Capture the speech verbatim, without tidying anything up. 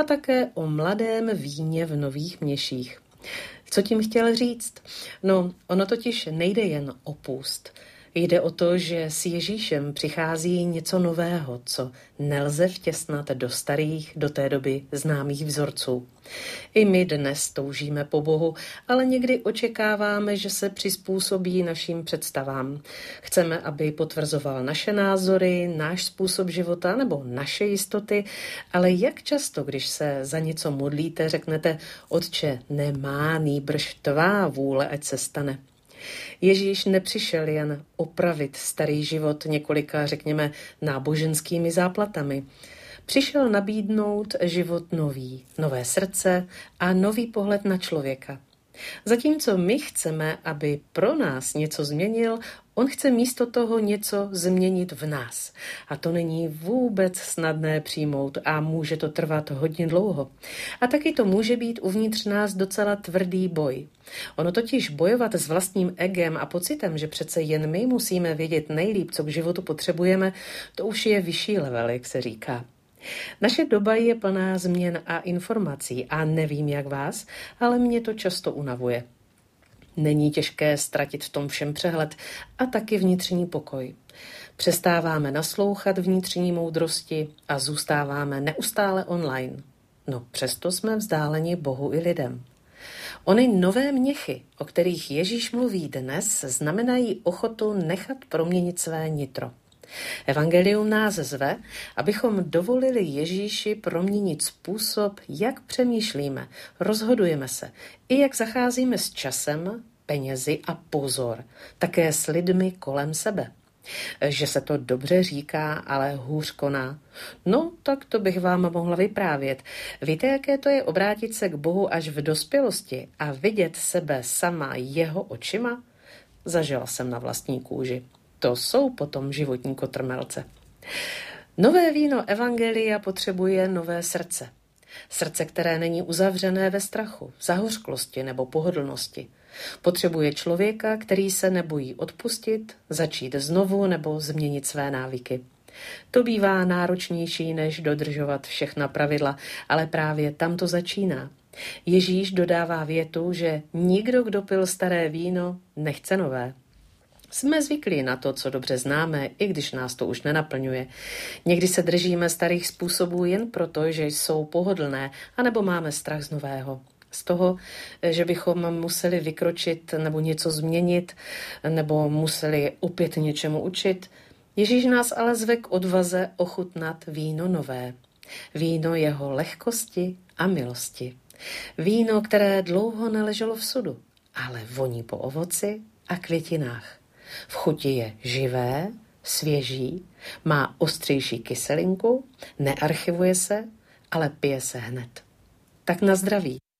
a také o mladém víně v nových měších. Co tím chtěl říct? No, ono totiž nejde jen o půst. Jde o to, že s Ježíšem přichází něco nového, co nelze vtěsnat do starých, do té doby známých vzorců. I my dnes toužíme po Bohu, ale někdy očekáváme, že se přizpůsobí našim představám. Chceme, aby potvrzoval naše názory, náš způsob života nebo naše jistoty, ale jak často, když se za něco modlíte, řeknete: Otče, nemá nýbrž tvá vůle, ať se stane. Ježíš nepřišel jen opravit starý život několika, řekněme, náboženskými záplatami. Přišel nabídnout život nový, nové srdce a nový pohled na člověka. Zatímco my chceme, aby pro nás něco změnil, on chce místo toho něco změnit v nás. A to není vůbec snadné přijmout a může to trvat hodně dlouho. A taky to může být uvnitř nás docela tvrdý boj. Ono totiž bojovat s vlastním egem a pocitem, že přece jen my musíme vědět nejlíp, co k životu potřebujeme, to už je vyšší level, jak se říká. Naše doba je plná změn a informací a nevím jak vás, ale mě to často unavuje. Není těžké ztratit v tom všem přehled a taky vnitřní pokoj. Přestáváme naslouchat vnitřní moudrosti a zůstáváme neustále online. No přesto jsme vzdáleni Bohu i lidem. Ony nové měchy, o kterých Ježíš mluví dnes, znamenají ochotu nechat proměnit své nitro. Evangelium nás zve, abychom dovolili Ježíši proměnit způsob, jak přemýšlíme, rozhodujeme se, i jak zacházíme s časem, penězi a pozor, také s lidmi kolem sebe. Že se to dobře říká, ale hůř koná. No, tak to bych vám mohla vyprávět. Víte, jaké to je obrátit se k Bohu až v dospělosti a vidět sebe sama jeho očima? Zažila jsem na vlastní kůži. To jsou potom životní kotrmelce. Nové víno evangelia potřebuje nové srdce. Srdce, které není uzavřené ve strachu, zahořklosti nebo pohodlnosti. Potřebuje člověka, který se nebojí odpustit, začít znovu nebo změnit své návyky. To bývá náročnější, než dodržovat všechna pravidla, ale právě tam to začíná. Ježíš dodává větu, že nikdo, kdo pil staré víno, nechce nové. Jsme zvyklí na to, co dobře známe, i když nás to už nenaplňuje. Někdy se držíme starých způsobů jen proto, že jsou pohodlné, anebo máme strach z nového. Z toho, že bychom museli vykročit nebo něco změnit, nebo museli opět něčemu učit. Ježíš nás ale zve k odvaze ochutnat víno nové. Víno jeho lehkosti a milosti. Víno, které dlouho neleželo v sudu, ale voní po ovoci a květinách. V chuti je živé, svěží, má ostřejší kyselinku, nearchivuje se, ale pije se hned. Tak na zdraví.